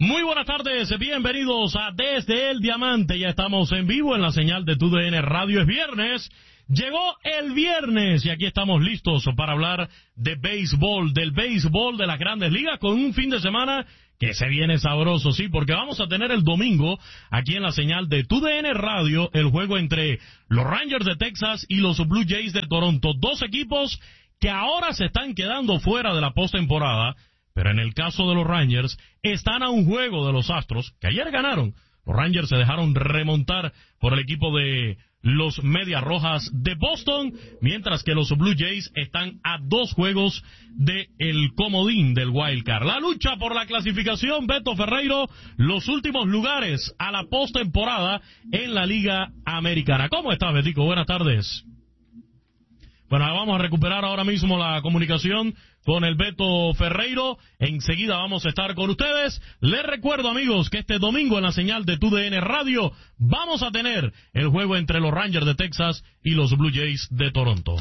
Muy buenas tardes, bienvenidos a Desde el Diamante. Ya estamos en vivo en la señal de TUDN Radio. Es viernes, llegó el viernes y aquí estamos listos para hablar de béisbol, del béisbol de las Grandes Ligas, con un fin de semana que se viene sabroso, sí, porque vamos a tener el domingo aquí en la señal de TUDN Radio el juego entre los Rangers de Texas y los Blue Jays de Toronto. Dos equipos que ahora se están quedando fuera de la postemporada. Pero en el caso de los Rangers, están a un juego de los Astros, que ayer ganaron. Los Rangers se dejaron remontar por el equipo de los Medias Rojas de Boston, mientras que los Blue Jays están a 2 juegos de el comodín del Wild Card. La lucha por la clasificación, Beto Ferreiro, los últimos lugares a la postemporada en la Liga Americana. ¿Cómo estás, Betico? Buenas tardes. Bueno, vamos a recuperar ahora mismo la comunicación con el Beto Ferreiro. Enseguida vamos a estar con ustedes. Les recuerdo, amigos, que este domingo en la señal de TUDN Radio vamos a tener el juego entre los Rangers de Texas y los Blue Jays de Toronto.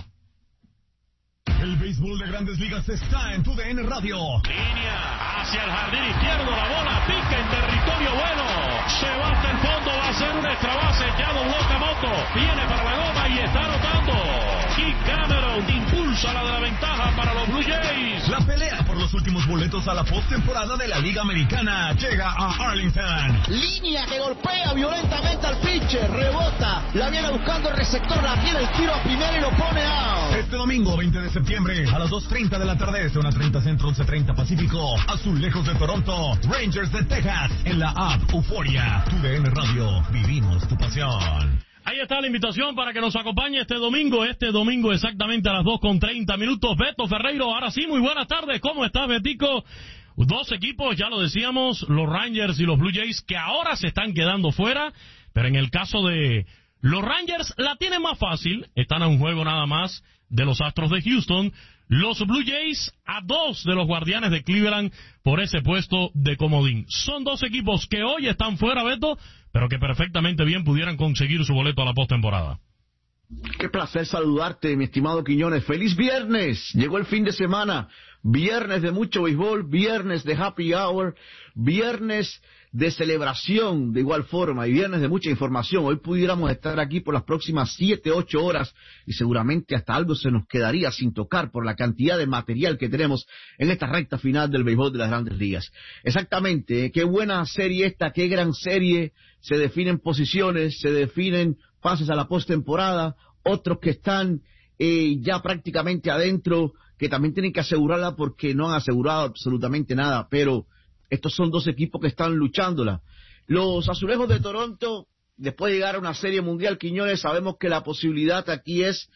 El béisbol de Grandes Ligas está en TUDN Radio. Línea hacia el jardín izquierdo, la bola pica en territorio bueno. Se va hasta el fondo, va a ser un extra base. Ya dobló Kamoto, viene para la goma y está anotando. Y Cameron impulsa la de la ventaja para los Blue Jays. La pelea por los últimos boletos a la postemporada de la Liga Americana llega a Arlington. Línea que golpea violentamente al pitcher, rebota, la viene buscando el receptor, la tiene el tiro a primera y lo pone out. Este domingo 20 de septiembre a las 2:30 de la tarde, 1:30 Centro, 11:30 Pacífico, Azulejos de Toronto, Rangers de Texas, en la app Euforia. TUDN Radio, vivimos tu pasión. Ahí está la invitación para que nos acompañe este domingo exactamente a las 2:30. Beto Ferreiro, ahora sí, muy buenas tardes. ¿Cómo estás, Betico? Dos equipos, ya lo decíamos, los Rangers y los Blue Jays, que ahora se están quedando fuera, pero en el caso de los Rangers la tienen más fácil, están a un juego nada más de los Astros de Houston. Los Blue Jays a 2 de los Guardianes de Cleveland por ese puesto de comodín. Son dos equipos que hoy están fuera, Beto, pero que perfectamente bien pudieran conseguir su boleto a la postemporada. Qué placer saludarte, mi estimado Quiñones. ¡Feliz viernes! Llegó el fin de semana. Viernes de mucho béisbol, viernes de happy hour, viernes de celebración de igual forma y viernes de mucha información. Hoy pudiéramos estar aquí por las próximas 7, 8 horas y seguramente hasta algo se nos quedaría sin tocar por la cantidad de material que tenemos en esta recta final del béisbol de las Grandes Ligas. Exactamente, qué buena serie esta, qué gran serie. Se definen posiciones, se definen pases a la postemporada, otros que están ya prácticamente adentro, que también tienen que asegurarla porque no han asegurado absolutamente nada, pero estos son dos equipos que están luchándola. Los Azulejos de Toronto, después de llegar a una serie mundial, Quiñones, sabemos que la posibilidad aquí es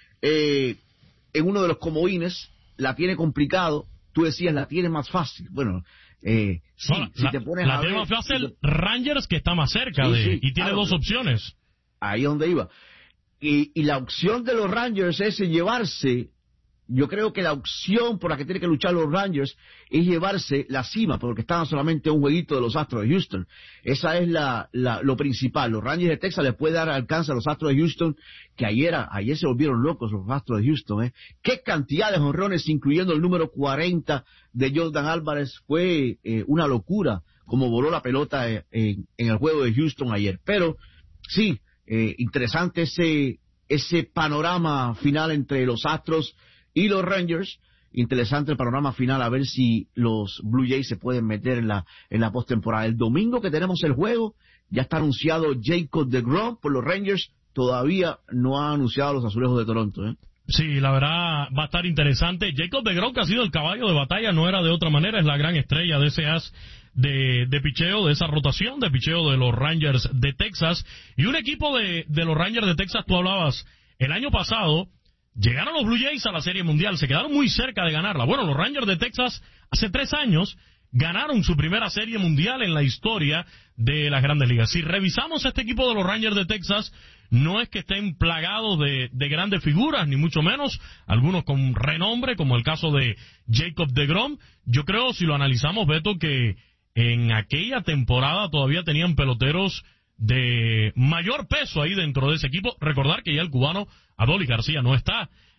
en uno de los comodines, la tiene complicado. Tú decías, la tiene más fácil. Bueno, sí, no, si te pones a ver... La tiene más fácil Rangers, que está más cerca, y tiene claro, dos opciones. Ahí es donde iba. Y la opción de los Rangers es llevarse... Yo creo que la opción por la que tienen que luchar los Rangers es llevarse la cima, porque estaban solamente a un jueguito de los Astros de Houston. Esa es lo principal. Los Rangers de Texas les puede dar alcance a los Astros de Houston, que ayer se volvieron locos los Astros de Houston. Qué cantidad de jonrones, incluyendo el número 40 de Jordan Álvarez. Fue una locura como voló la pelota en el juego de Houston ayer. Pero sí, interesante ese panorama final entre los Astros y los Rangers. Interesante el panorama final, a ver si los Blue Jays se pueden meter en la postemporada. El domingo que tenemos el juego, ya está anunciado Jacob deGrom por los Rangers, todavía no ha anunciado a los Azulejos de Toronto. Sí, la verdad va a estar interesante. Jacob deGrom, que ha sido el caballo de batalla, no era de otra manera, es la gran estrella de ese as de picheo, de esa rotación de picheo de los Rangers de Texas. Y un equipo de los Rangers de Texas, tú hablabas, el año pasado llegaron los Blue Jays a la Serie Mundial, se quedaron muy cerca de ganarla. Bueno, los Rangers de Texas hace 3 años ganaron su primera Serie Mundial en la historia de las Grandes Ligas. Si revisamos este equipo de los Rangers de Texas, no es que estén plagados de grandes figuras, ni mucho menos, algunos con renombre, como el caso de Jacob deGrom. Yo creo, si lo analizamos, Beto, que en aquella temporada todavía tenían peloteros de mayor peso ahí dentro de ese equipo. Recordar que ya el cubano Adolis García no está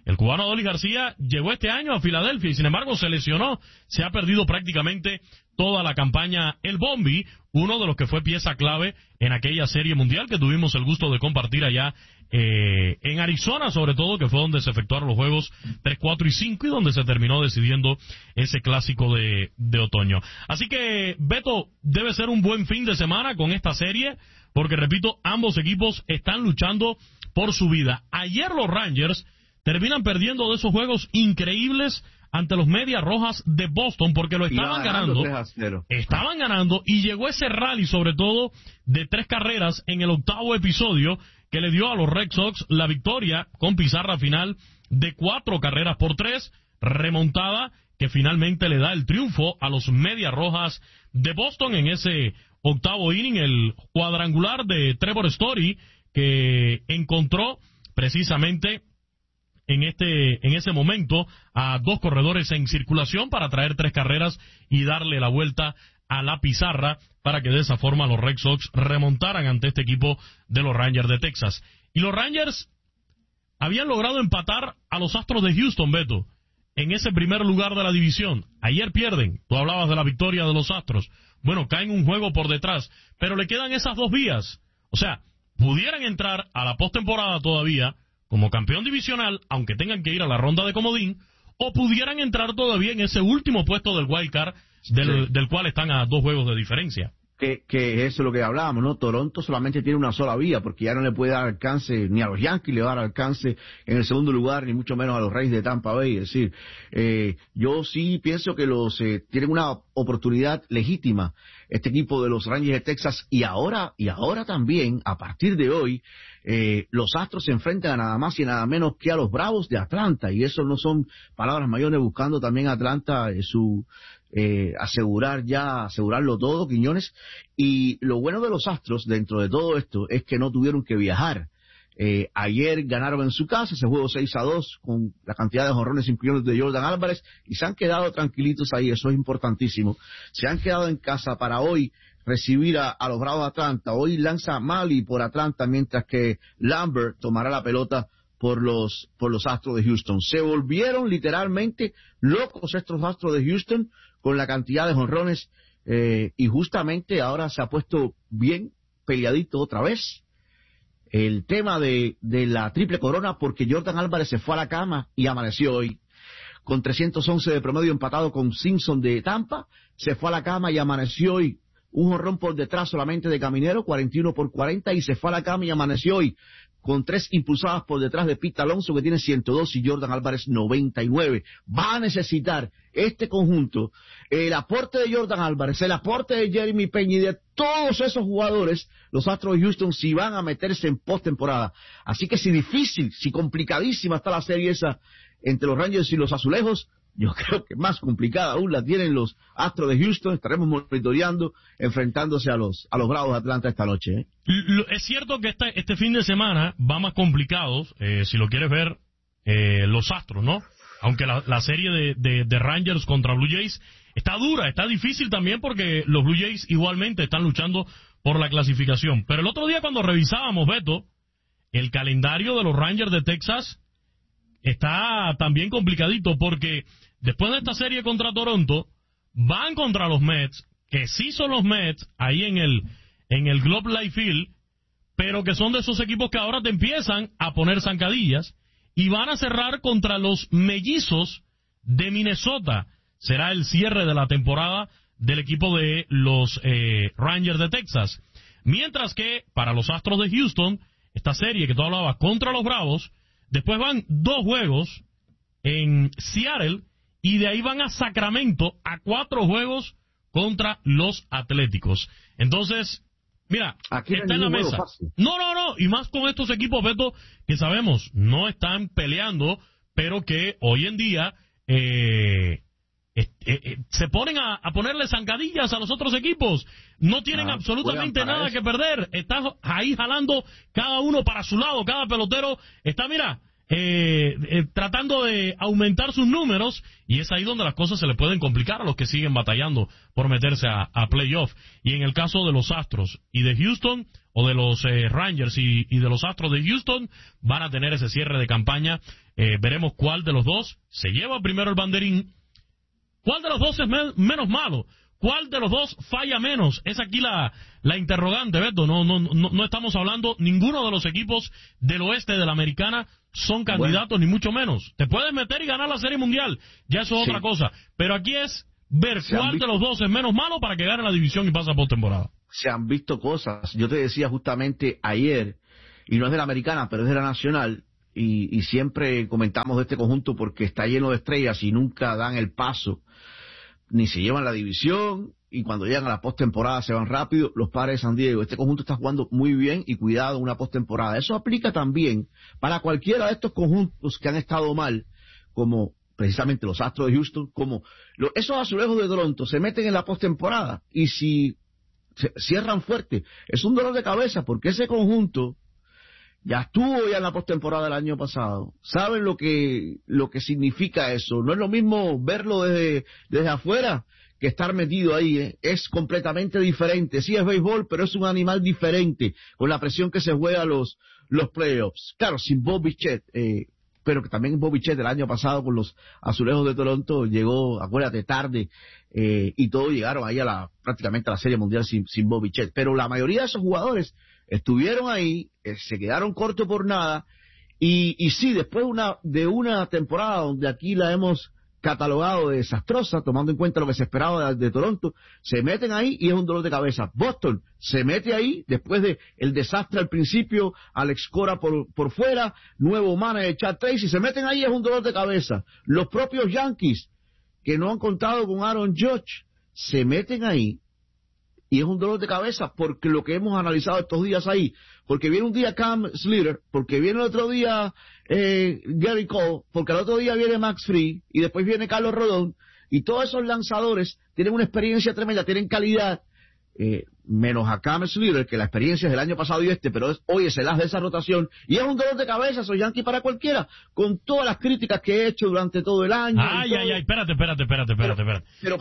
El cubano Adolis García llegó este año a Filadelfia y sin embargo se lesionó. Se ha perdido prácticamente toda la campaña el Bombi, uno de los que fue pieza clave en aquella serie mundial que tuvimos el gusto de compartir allá en Arizona, sobre todo, que fue donde se efectuaron los juegos 3, 4 y 5 y donde se terminó decidiendo ese clásico de otoño. Así que, Beto, debe ser un buen fin de semana con esta serie, porque, repito, ambos equipos están luchando por su vida. Ayer los Rangers terminan perdiendo de esos juegos increíbles ante los Medias Rojas de Boston, porque lo estaban ganando, y llegó ese rally, sobre todo, de 3 carreras en el 8º episodio, que le dio a los Red Sox la victoria con pizarra final de 4-3, remontada que finalmente le da el triunfo a los Medias Rojas de Boston en ese 8º inning, el cuadrangular de Trevor Story, que encontró precisamente en ese momento a 2 corredores en circulación para traer 3 carreras y darle la vuelta a la pizarra para que de esa forma los Red Sox remontaran ante este equipo de los Rangers de Texas. Y los Rangers habían logrado empatar a los Astros de Houston, Beto, en ese primer lugar de la división. Ayer pierden. Tú hablabas de la victoria de los Astros. Bueno, caen un juego por detrás, pero le quedan esas 2 vías. O sea, pudieran entrar a la postemporada todavía como campeón divisional, aunque tengan que ir a la ronda de comodín, o pudieran entrar todavía en ese último puesto del wild card, del cual están a 2 juegos de diferencia. Que eso es lo que hablábamos, ¿no? Toronto solamente tiene una sola vía, porque ya no le puede dar alcance, ni a los Yankees le va a dar alcance en el segundo lugar, ni mucho menos a los Rays de Tampa Bay. Es decir, yo sí pienso que tienen una oportunidad legítima, este equipo de los Rangers de Texas, y ahora también, a partir de hoy, los Astros se enfrentan a nada más y nada menos que a los Bravos de Atlanta, y eso no son palabras mayores, buscando también a Atlanta asegurarlo todo, Quiñones. Y lo bueno de los Astros dentro de todo esto es que no tuvieron que viajar. Ayer ganaron en su casa, ese juego 6-2 con la cantidad de jonrones incluidos de Jordan Álvarez, y se han quedado tranquilitos ahí, eso es importantísimo. Se han quedado en casa para hoy recibir a los Bravos de Atlanta. Hoy lanza Mali por Atlanta, mientras que Lambert tomará la pelota por los Astros de Houston. Se volvieron literalmente locos estos Astros de Houston con la cantidad de jonrones, y justamente ahora se ha puesto bien peleadito otra vez el tema de la triple corona, porque Jordan Álvarez se fue a la cama y amaneció hoy con 311 de promedio, empatado con Simpson de Tampa. Se fue a la cama y amaneció hoy un jonrón por detrás solamente de Caminero, 41-40, y se fue a la cama y amaneció hoy con 3 impulsadas por detrás de Pete Alonso, que tiene 102, y Jordan Álvarez 99. Va a necesitar este conjunto el aporte de Jordan Álvarez, el aporte de Jeremy Peña y de todos esos jugadores, los Astros de Houston, si van a meterse en postemporada. Así que si difícil, si complicadísima está la serie esa entre los Rangers y los Azulejos, yo creo que más complicada aún la tienen los Astros de Houston. Estaremos monitoreando, enfrentándose a los Bravos de Atlanta esta noche. Es cierto que este fin de semana va más complicado, si lo quieres ver, los Astros, ¿no? Aunque la serie de Rangers contra Blue Jays está dura, está difícil también, porque los Blue Jays igualmente están luchando por la clasificación. Pero el otro día, cuando revisábamos, Beto, el calendario de los Rangers de Texas está también complicadito, porque después de esta serie contra Toronto, van contra los Mets, que sí son los Mets, ahí en el Globe Life Field, pero que son de esos equipos que ahora te empiezan a poner zancadillas, y van a cerrar contra los Mellizos de Minnesota. Será el cierre de la temporada del equipo de los Rangers de Texas. Mientras que, para los Astros de Houston, esta serie que tú hablabas contra los Bravos, después van 2 juegos en Seattle, y de ahí van a Sacramento a 4 juegos contra los Atléticos. Entonces, mira, aquí está en la mesa. No, y más con estos equipos, Beto, que sabemos no están peleando, pero que hoy en día se ponen a ponerle zancadillas a los otros equipos. No tienen absolutamente nada que perder. Están ahí jalando cada uno para su lado. Cada pelotero está, mira, tratando de aumentar sus números, y es ahí donde las cosas se le pueden complicar a los que siguen batallando por meterse a playoff. Y en el caso de los Astros y de Houston, o de los Rangers y de los Astros de Houston, van a tener ese cierre de campaña. Veremos cuál de los dos se lleva primero el banderín, cuál de los dos es menos malo, cuál de los dos falla menos. Es aquí la interrogante, Beto. No estamos hablando, ninguno de los equipos del oeste de la Americana son candidatos, ni mucho menos. Te puedes meter y ganar la Serie Mundial, ya eso es otra cosa. Pero aquí es ver cuál de los dos es menos malo para que gane la división y pase a postemporada. Se han visto cosas. Yo te decía justamente ayer, y no es de la Americana, pero es de la Nacional, y siempre comentamos de este conjunto porque está lleno de estrellas y nunca dan el paso, ni se llevan la división, y cuando llegan a la postemporada se van rápido. Los Padres de San Diego, este conjunto está jugando muy bien, y cuidado en una postemporada. Eso aplica también para cualquiera de estos conjuntos que han estado mal, como precisamente los Astros de Houston, como esos Azulejos de Toronto se meten en la postemporada, y si cierran fuerte, es un dolor de cabeza, porque ese conjunto ya estuvo ya en la postemporada del año pasado. Saben lo que significa eso. No es lo mismo verlo desde afuera que estar metido ahí, ¿eh? Es completamente diferente. Sí es béisbol, pero es un animal diferente, con la presión que se juega los playoffs. Claro, sin Bo Bichette, pero que también Bo Bichette el año pasado con los Azulejos de Toronto llegó, acuérdate, tarde, y todos llegaron ahí prácticamente a la Serie Mundial sin Bo Bichette. Pero la mayoría de esos jugadores estuvieron ahí, se quedaron cortos por nada, y sí, después de una temporada donde aquí la hemos catalogado de desastrosa, tomando en cuenta lo que se esperaba de Toronto, se meten ahí y es un dolor de cabeza. Boston se mete ahí después de el desastre al principio, Alex Cora por fuera, nuevo manager Chad Tracy, se meten ahí, es un dolor de cabeza. Los propios Yankees, que no han contado con Aaron Judge, se meten ahí y es un dolor de cabeza, porque lo que hemos analizado estos días ahí, porque viene un día Cam Slater, porque viene el otro día Gary Cole, porque el otro día viene Max Fried, y después viene Carlos Rodón, y todos esos lanzadores tienen una experiencia tremenda, tienen calidad, menos a Cam Slater, que la experiencia es del año pasado y pero hoy es el as de esa rotación, y es un dolor de cabeza esos Yankees para cualquiera, con todas las críticas que he hecho durante todo el año. Espérate. Pero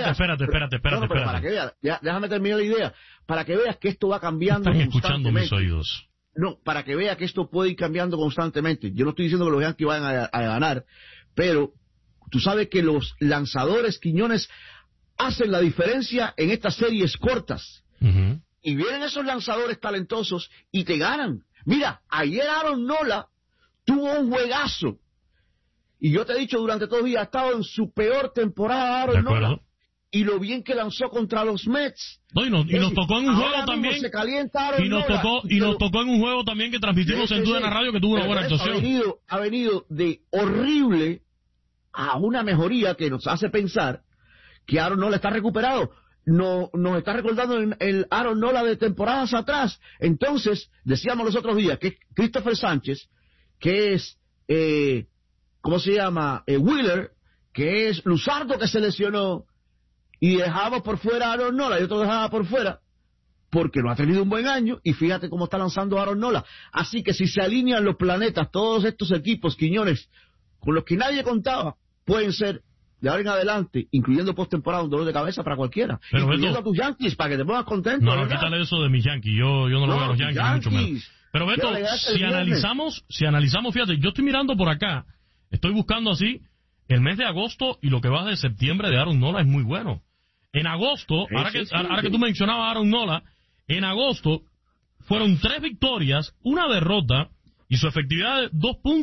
para que veas, déjame terminar la idea, para que veas que esto va cambiando constantemente. Están escuchando mis oídos. No, para que veas que esto puede ir cambiando constantemente. Yo no estoy diciendo que los Yankees vayan a ganar, pero tú sabes que los lanzadores, Quiñones, hacen la diferencia en estas series cortas. Uh-huh. Y vienen esos lanzadores talentosos y te ganan. Mira, ayer Aaron Nola tuvo un juegazo. Y yo te he dicho durante todo el día, ha estado en su peor temporada Aaron Nola. Y lo bien que lanzó contra los Mets. No, y nos tocó en un juego también. Se calienta Aaron nos tocó en un juego también que transmitimos en TUDN Radio, que tuvo una buena actuación. Ha venido de horrible a una mejoría que nos hace pensar que Aaron Nola está recuperado. Nos está recordando el Aaron Nola de temporadas atrás. Entonces, decíamos los otros días que Christopher Sánchez, que es, ¿cómo se llama? Wheeler, que es Luzardo, que se lesionó, y dejaba por fuera a Aaron Nola, y otro dejaba por fuera, porque no ha tenido un buen año, y fíjate cómo está lanzando Aaron Nola. Así que si se alinean los planetas, todos estos equipos, Quiñones, con los que nadie contaba, pueden ser de ahora en adelante, incluyendo postemporada, un dolor de cabeza para cualquiera. Pero incluyendo a tus Yankees, para que te pongas contento. No, quítale eso de mis Yankees. Yo no lo veo a los Yankees, mucho menos. Pero Beto, si analizamos, fíjate, yo estoy mirando por acá, estoy buscando así, el mes de agosto y lo que va de septiembre de Aaron Nola es muy bueno. En agosto, ahora que tú mencionabas a Aaron Nola, en agosto fueron 3 victorias, 1 derrota, y su efectividad de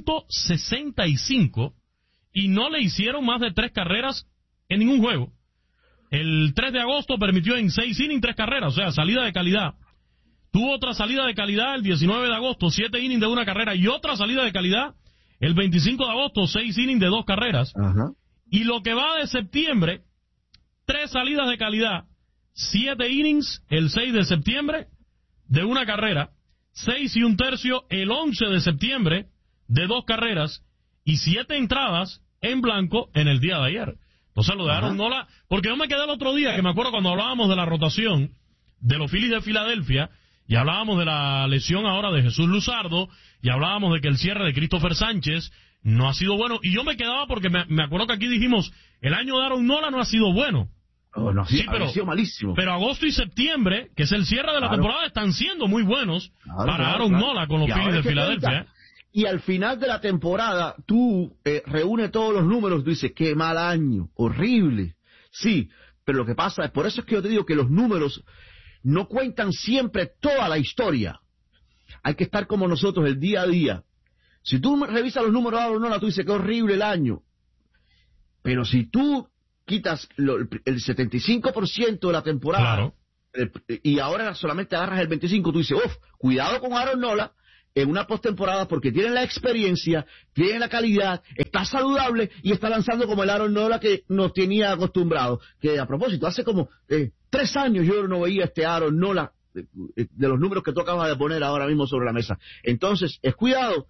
2.65, y no le hicieron más de 3 carreras en ningún juego. El 3 de agosto permitió en 6 innings 3 carreras, o sea, salida de calidad. Tuvo otra salida de calidad el 19 de agosto, 7 innings de 1 carrera, y otra salida de calidad el 25 de agosto, 6 innings de 2 carreras. Ajá. Y lo que va de septiembre, 3 salidas de calidad, 7 innings el 6 de septiembre de 1 carrera, 6 1/3 el 11 de septiembre de 2 carreras, y 7 entradas en blanco en el día de ayer. Entonces lo de Aaron Nola, porque yo me quedé el otro día, que me acuerdo cuando hablábamos de la rotación de los Phillies de Filadelfia, y hablábamos de la lesión ahora de Jesús Luzardo, y hablábamos de que el cierre de Christopher Sánchez no ha sido bueno, y yo me quedaba porque me acuerdo que aquí dijimos, el año de Aaron Nola no ha sido bueno. No, sí, pero ha sido malísimo. Pero agosto y septiembre, que es el cierre de la temporada, están siendo muy buenos para Aaron Nola con los Phillies de Filadelfia. Y al final de la temporada, tú reúnes todos los números, tú dices, qué mal año, horrible. Sí, pero lo que pasa es, por eso es que yo te digo que los números no cuentan siempre toda la historia. Hay que estar como nosotros el día a día. Si tú revisas los números de Aaron Nola, tú dices, qué horrible el año. Pero si tú quitas el 75% de la temporada, claro, y ahora solamente agarras el 25%, tú dices, cuidado con Aaron Nola en una postemporada porque tiene la experiencia, tiene la calidad, está saludable y está lanzando como el Aaron Nola que nos tenía acostumbrados. Que a propósito, hace como 3 años yo no veía este Aaron Nola de los números que tú acabas de poner ahora mismo sobre la mesa. Entonces, es cuidado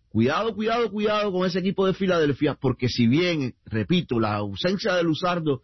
con ese equipo de Filadelfia, porque si bien, repito, la ausencia de Luzardo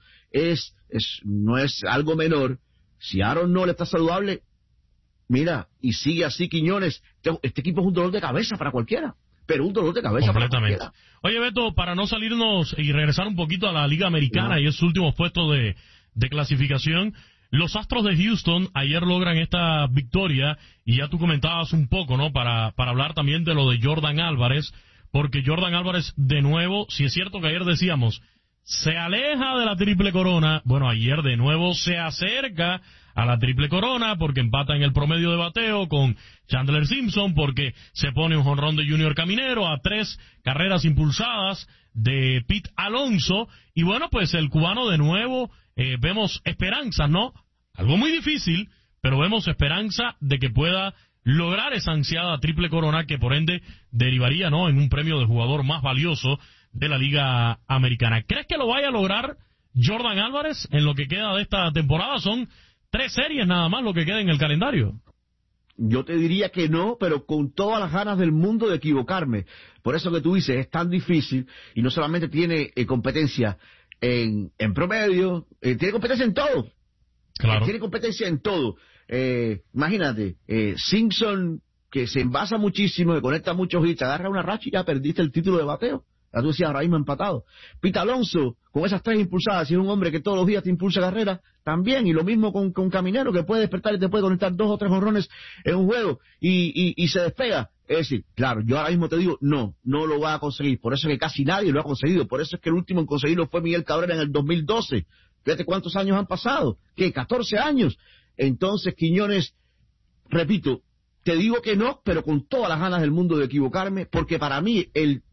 no es algo menor, si Aaron Nola está saludable, mira, y sigue así Quiñones, este equipo es un dolor de cabeza para cualquiera, pero un dolor de cabeza para cualquiera. Oye, Beto, para no salirnos y regresar un poquito a la Liga Americana y esos últimos puestos de clasificación, los Astros de Houston ayer logran esta victoria, y ya tú comentabas un poco, ¿no?, para hablar también de lo de Jordan Álvarez, porque Jordan Álvarez, de nuevo, si es cierto que ayer decíamos, se aleja de la triple corona, bueno, ayer de nuevo se acerca a la triple corona, porque empata en el promedio de bateo con Chandler Simpson, porque se pone un jonrón de Junior Caminero a 3 carreras impulsadas de Pete Alonso, y bueno, pues el cubano de nuevo, vemos esperanza, ¿no? Algo muy difícil, pero vemos esperanza de que pueda lograr esa ansiada triple corona, que por ende derivaría, ¿no?, en un premio de jugador más valioso de la Liga Americana. ¿Crees que lo vaya a lograr Jordan Álvarez en lo que queda de esta temporada? Son 3 series nada más lo que queda en el calendario. Yo te diría que no, pero con todas las ganas del mundo de equivocarme. Por eso que tú dices, es tan difícil, y no solamente tiene competencia en promedio, tiene competencia en todo. Claro. Tiene competencia en todo. Imagínate, Simpson, que se envasa muchísimo, que conecta muchos hits, agarra una racha y ya perdiste el título de bateo. Ya tú decías, ahora mismo empatado. Pete Alonso, con esas 3 impulsadas, si es un hombre que todos los días te impulsa carrera, también. Y lo mismo con Caminero, que puede despertar y te puede conectar 2 o 3 jonrones en un juego y se despega. Es decir, claro, yo ahora mismo te digo, no lo va a conseguir. Por eso es que casi nadie lo ha conseguido. Por eso es que el último en conseguirlo fue Miguel Cabrera en el 2012. Fíjate cuántos años han pasado. ¿Qué? 14 años. Entonces, Quiñones, repito, te digo que no, pero con todas las ganas del mundo de equivocarme, porque para mí el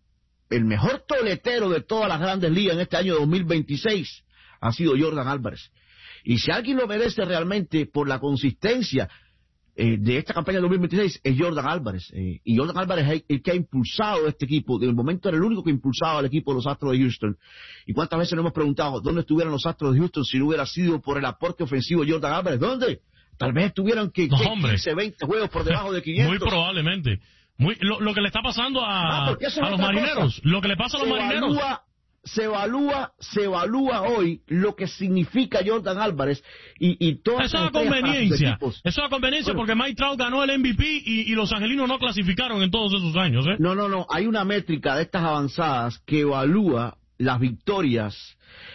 mejor toletero de todas las grandes ligas en este año 2026 ha sido Jordan Álvarez. Y si alguien lo merece realmente por la consistencia de esta campaña de 2026, es Jordan Álvarez. Y Jordan Álvarez es el que ha impulsado este equipo. De momento era el único que impulsaba al equipo de los Astros de Houston. ¿Y cuántas veces nos hemos preguntado dónde estuvieran los Astros de Houston si no hubiera sido por el aporte ofensivo de Jordan Álvarez? ¿Dónde? Tal vez estuvieran 15, 20 juegos por debajo de 500. Muy probablemente. Lo que le está pasando a los marineros. Cosa. Lo que le pasa a los marineros. Se evalúa hoy lo que significa Jordan Álvarez y toda esa conveniencia. Eso es una conveniencia, bueno, porque Mike Trout ganó el MVP y los angelinos no clasificaron en todos esos años. No. Hay una métrica de estas avanzadas que evalúa las victorias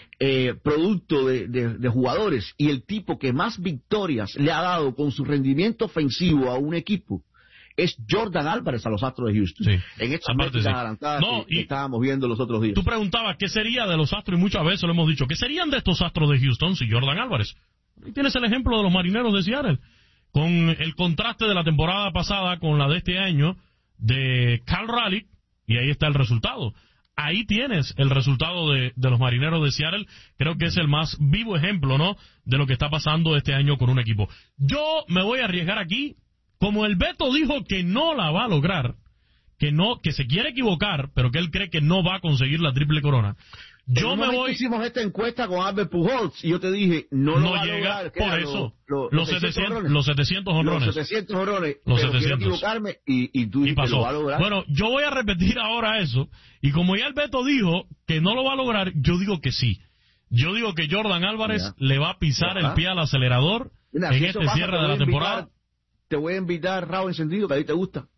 producto de jugadores, y el tipo que más victorias le ha dado con su rendimiento ofensivo a un equipo es Jordan Álvarez a los Astros de Houston. Sí, en esta métrica adelantada que estábamos viendo los otros días. Tú preguntabas qué sería de los Astros, y muchas veces lo hemos dicho, ¿qué serían de estos Astros de Houston si Jordan Álvarez? Ahí tienes el ejemplo de los marineros de Seattle, con el contraste de la temporada pasada con la de este año de Cal Raleigh, y ahí está el resultado. Ahí tienes el resultado de los marineros de Seattle. Creo que es el más vivo ejemplo, ¿no?, de lo que está pasando este año con un equipo. Yo me voy a arriesgar aquí. Como el Beto dijo que no la va a lograr, que se quiere equivocar, pero que él cree que no va a conseguir la triple corona. Hicimos esta encuesta con Albert Pujols y yo te dije, no va a lograr. Por eso, los 700 honrones. Los 700 honrones. Pero quiero equivocarme y tú dices que lo va a lograr. Bueno, yo voy a repetir ahora eso, y como ya el Beto dijo que no lo va a lograr, yo digo que sí. Yo digo que Jordan Álvarez le va a pisar el pie al acelerador en este cierre de la temporada. te voy a invitar rabo encendido, que a ti te gusta.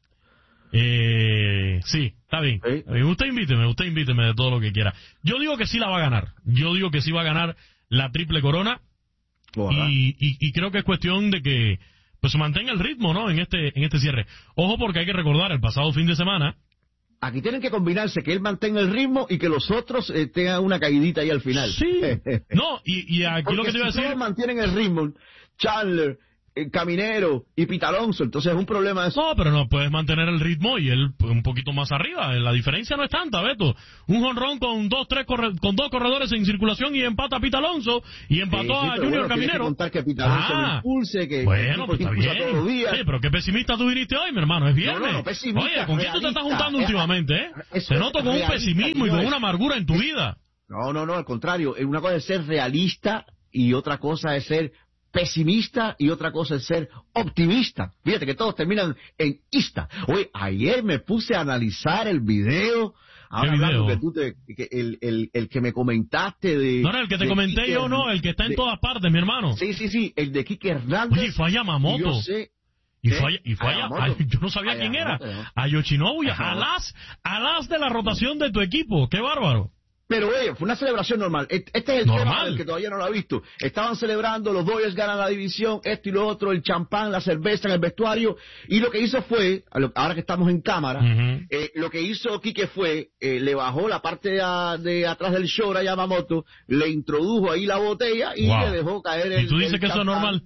Sí, está bien. ¿Sí? Usted invíteme de todo lo que quiera. Yo digo que sí la va a ganar. Yo digo que sí va a ganar la triple corona. Y creo que es cuestión de que pues se mantenga el ritmo, ¿no? En este cierre. Ojo, porque hay que recordar, el pasado fin de semana. Aquí tienen que combinarse, que él mantenga el ritmo y que los otros tengan una caidita ahí al final. Sí. No, y aquí porque lo que te iba a decir. Todos mantienen el ritmo, Chandler, Caminero y Pete Alonso, entonces es un problema eso. No, pero no puedes mantener el ritmo y él un poquito más arriba. La diferencia no es tanta, Beto. Un jonrón con dos corredores en circulación y empata a Pete Alonso y empató a Junior Caminero. Que contar que Pete Alonso lo impulse, que bueno, pues está bien. Todos los días. Sí, pero qué pesimista tú viniste hoy, mi hermano. Es viernes. No, pesimista, oye, ¿con quién tú te estás juntando últimamente, eh? Te noto con un pesimismo y con una amargura en tu vida. No, al contrario. Una cosa es ser realista y otra cosa es ser pesimista y otra cosa es ser optimista. Fíjate que todos terminan en ista. Oye, ayer me puse a analizar el video. ¿Qué video? El que me comentaste de... No, el que te comenté Quique, yo, no, el que está en todas partes, mi hermano. Sí, el de Quique Hernández. Oye, fue a Yamamoto. Y fue yo no sabía quién era. A Yoshinobu, a las de la rotación de tu equipo. ¡Qué bárbaro! Pero oye, fue una celebración normal. Este es el tema del que todavía no lo ha visto. Estaban celebrando, los Dodgers ganan la división, esto y lo otro, el champán, la cerveza en el vestuario. Y lo que hizo fue, ahora que estamos en cámara, lo que hizo Quique fue, le bajó la parte de atrás del short a Yamamoto, le introdujo ahí la botella y le dejó caer el... ¿Y tú dices que eso es normal?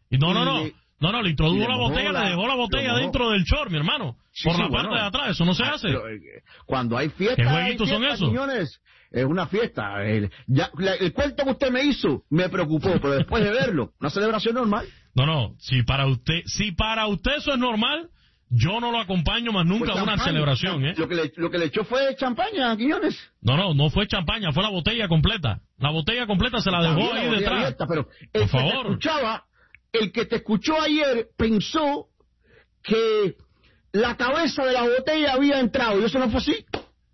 No, le introdujo la botella, le dejó la botella dentro del short, mi hermano. Por la parte de atrás, eso no se hace. Pero, cuando hay fiestas... ¿Qué jueguitos son esos? Señores, es una fiesta. El cuento que usted me hizo me preocupó, pero después de verlo, una celebración normal. No, si para usted eso es normal, yo no lo acompaño más nunca a una celebración, ¿eh? Lo que le echó fue champaña, Quiñones. No fue champaña, fue la botella completa. La botella completa se la dejó ahí detrás. Abierta, pero por favor. El que te escuchó ayer pensó que la cabeza de la botella había entrado, y eso no fue así.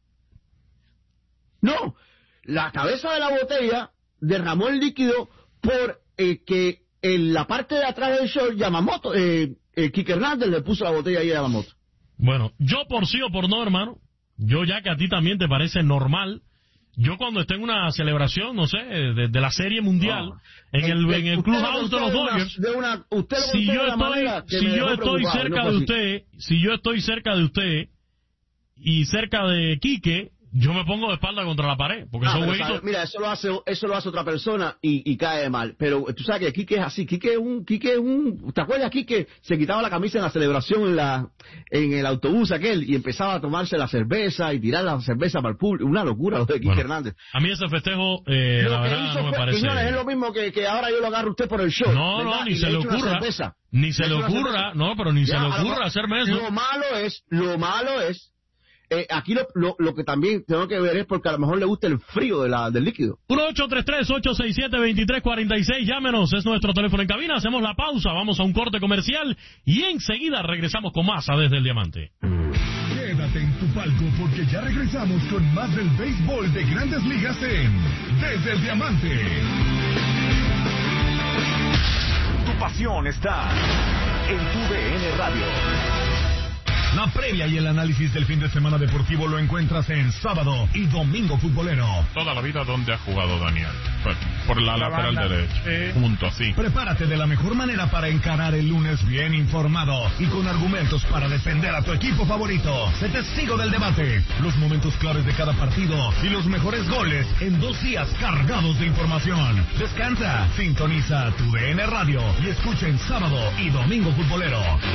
No, la cabeza de la botella derramó el líquido por que en la parte de atrás del short Yamamoto, Quique Hernández le puso la botella ahí a Yamamoto. Bueno, yo por sí o por no, hermano, yo ya que a ti también te parece normal, yo cuando esté en una celebración, no sé, de la Serie Mundial, en el clubhouse de los Dodgers, si yo estoy cerca de usted y cerca de Quique, yo me pongo de espalda contra la pared, porque mira, eso lo hace otra persona y cae mal. Pero tú sabes que Quique es así. Quique es un. ¿Te acuerdas? Quique se quitaba la camisa en la celebración en el autobús aquel y empezaba a tomarse la cerveza y tirar la cerveza para el público. Una locura lo de Quique Hernández. A mí ese festejo, la verdad, no me parece. Señores, es lo mismo que ahora yo lo agarro usted por el show. No, ni se le ocurra. Ni se le ocurra, hacerme eso. Lo malo es. Aquí lo que también tengo que ver es porque a lo mejor le gusta el frío del líquido. 1-833-867-2346, llámenos, es nuestro teléfono en cabina, hacemos la pausa, vamos a un corte comercial y enseguida regresamos con más a Desde el Diamante. Quédate en tu palco porque ya regresamos con más del béisbol de Grandes Ligas en Desde el Diamante. Tu pasión está en tu DN Radio. La previa y el análisis del fin de semana deportivo lo encuentras en Sábado y Domingo Futbolero. Toda la vida, ¿dónde ha jugado Daniel? Por la lateral derecha. Punto, así. Prepárate de la mejor manera para encarar el lunes bien informado y con argumentos para defender a tu equipo favorito. Sé testigo del debate, los momentos claves de cada partido y los mejores goles en 2 días cargados de información. Descansa, sintoniza tu DN Radio y escucha en Sábado y Domingo Futbolero.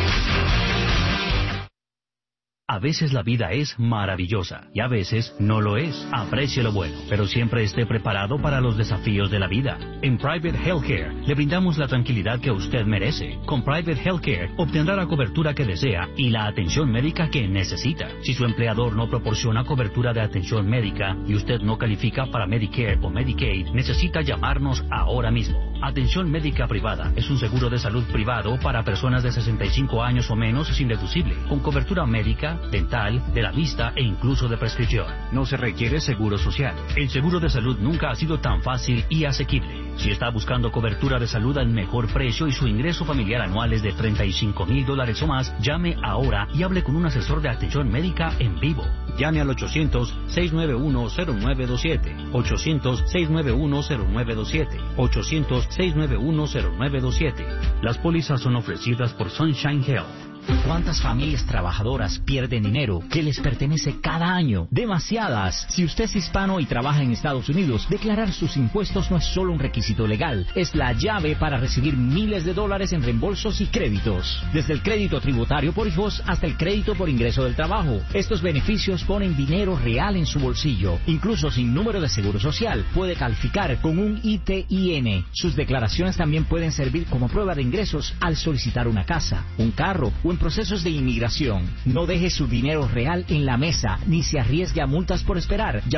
A veces la vida es maravillosa y a veces no lo es. Aprecie lo bueno, pero siempre esté preparado para los desafíos de la vida. En Private Healthcare le brindamos la tranquilidad que usted merece. Con Private Healthcare obtendrá la cobertura que desea y la atención médica que necesita. Si su empleador no proporciona cobertura de atención médica y usted no califica para Medicare o Medicaid, necesita llamarnos ahora mismo. Atención médica privada es un seguro de salud privado para personas de 65 años o menos sin deducible, con cobertura médica, médica, dental, de la vista e incluso de prescripción. No se requiere seguro social. El seguro de salud nunca ha sido tan fácil y asequible. Si está buscando cobertura de salud al mejor precio y su ingreso familiar anual es de $35,000 o más, llame ahora y hable con un asesor de atención médica en vivo. Llame al 800-691-0927, 800-691-0927, 800-691-0927. Las pólizas son ofrecidas por Sunshine Health. ¿Cuántas familias trabajadoras pierden dinero que les pertenece cada año? Demasiadas. Si usted es hispano y trabaja en Estados Unidos, declarar sus impuestos no es solo un requisito legal, es la llave para recibir miles de dólares en reembolsos y créditos. Desde el crédito tributario por hijos hasta el crédito por ingreso del trabajo. Estos beneficios ponen dinero real en su bolsillo. Incluso sin número de seguro social, puede calificar con un ITIN. Sus declaraciones también pueden servir como prueba de ingresos al solicitar una casa, un carro o en procesos de inmigración. No deje su dinero real en la mesa, ni se arriesgue a multas por esperar.